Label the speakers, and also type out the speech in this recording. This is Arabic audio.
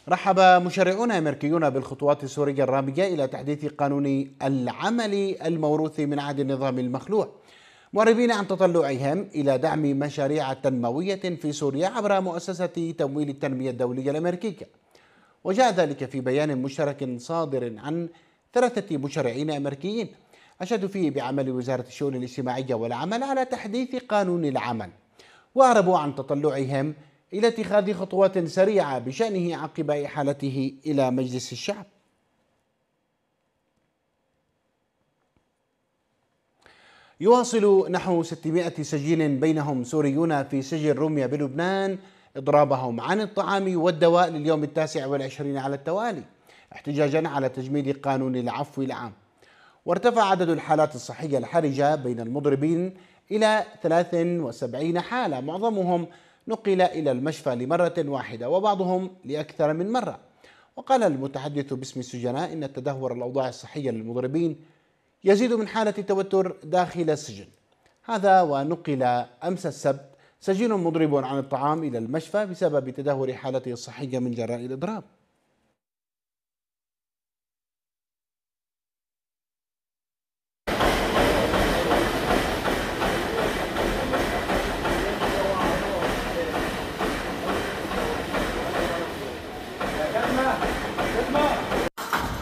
Speaker 1: رحب مشرعون أمريكيون بالخطوات السورية الرامية إلى تحديث قانون العمل الموروث من عهد النظام المخلوع، معربين عن تطلعهم إلى دعم مشاريع تنموية في سوريا عبر مؤسسة تمويل التنمية الدولية الأمريكية. وجاء ذلك في بيان مشترك صادر عن 3 مشرعين أمريكيين أشادوا فيه بعمل وزارة الشؤون الاجتماعية والعمل على تحديث قانون العمل، وأعربوا عن تطلعهم إلى اتخاذ خطوات سريعة بشأنه عقب إحالته إلى مجلس الشعب. يواصل نحو 600 سجين بينهم سوريون في سجن روميا بلبنان إضرابهم عن الطعام والدواء لليوم 29 على التوالي، احتجاجا على تجميد قانون العفو العام. وارتفع عدد الحالات الصحية الحرجة بين المضربين إلى 73 حالة، معظمهم نقل إلى المشفى لمرة واحدة وبعضهم لأكثر من مرة. وقال المتحدث باسم السجناء إن تدهور الأوضاع الصحية للمضربين يزيد من حالة التوتر داخل السجن هذا. ونقل أمس السبت سجين مضرب عن الطعام إلى المشفى بسبب تدهور حالته الصحية من جراء الإضراب.